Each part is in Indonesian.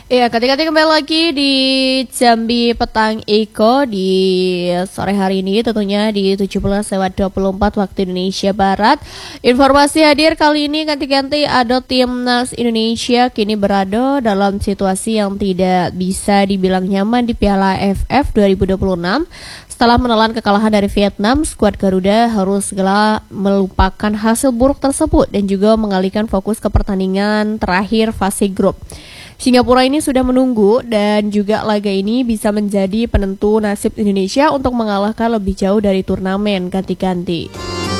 Iya, ketika kembali lagi di Jambi Petang Eko di sore hari ini tentunya di 17:24 waktu Indonesia Barat. Informasi hadir kali ini ganti-ganti ada timnas Indonesia kini berada dalam situasi yang tidak bisa dibilang nyaman di Piala AFF 2026. Setelah menelan kekalahan dari Vietnam, skuad Garuda harus segera melupakan hasil buruk tersebut dan juga mengalihkan fokus ke pertandingan terakhir fase grup. Singapura ini sudah menunggu dan juga laga ini bisa menjadi penentu nasib Indonesia untuk mengalahkan lebih jauh dari turnamen ganti-ganti.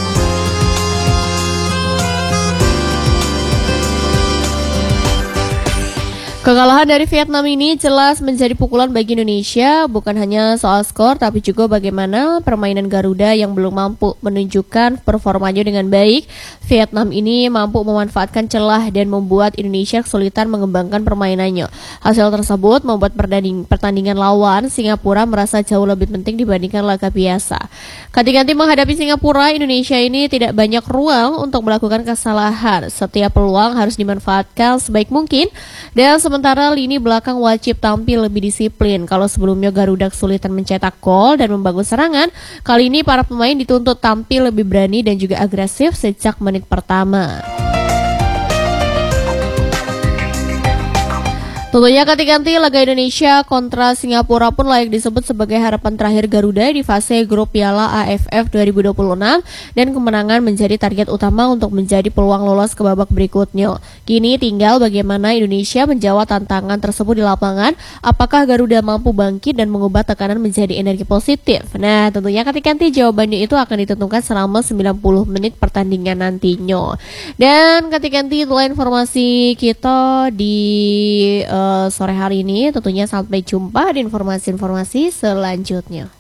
Kekalahan dari Vietnam ini jelas menjadi pukulan bagi Indonesia, bukan hanya soal skor tapi juga bagaimana permainan Garuda yang belum mampu menunjukkan performanya dengan baik. Vietnam ini mampu memanfaatkan celah dan membuat Indonesia kesulitan mengembangkan permainannya. Hasil tersebut membuat pertandingan lawan Singapura merasa jauh lebih penting dibandingkan laga biasa. Ganti-ganti menghadapi Singapura, Indonesia ini tidak banyak ruang untuk melakukan kesalahan. Setiap peluang harus dimanfaatkan sebaik mungkin dan sementara lini belakang wajib tampil lebih disiplin. Kalau sebelumnya Garuda kesulitan mencetak gol dan membangun serangan, kali ini para pemain dituntut tampil lebih berani dan juga agresif sejak menit pertama. Tentunya ganti-ganti laga Indonesia kontra Singapura pun layak disebut sebagai harapan terakhir Garuda di fase grup Piala AFF 2026 dan kemenangan menjadi target utama untuk menjadi peluang lolos ke babak berikutnya. Kini tinggal bagaimana Indonesia menjawab tantangan tersebut di lapangan, apakah Garuda mampu bangkit dan mengubah tekanan menjadi energi positif. Nah, tentunya ganti-ganti jawabannya itu akan ditentukan selama 90 menit pertandingan nantinya. Dan ganti-ganti itulah informasi kita di sore hari ini. Tentunya sampai jumpa di informasi-informasi selanjutnya.